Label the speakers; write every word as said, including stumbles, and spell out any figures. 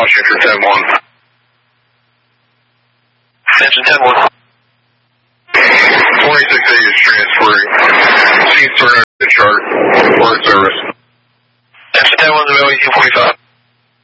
Speaker 1: Washington ten one.
Speaker 2: Attention ten one.
Speaker 1: twenty-six A is transferring. Cease turn the chart. Word service.
Speaker 2: Attention ten one, the L E two forty-five.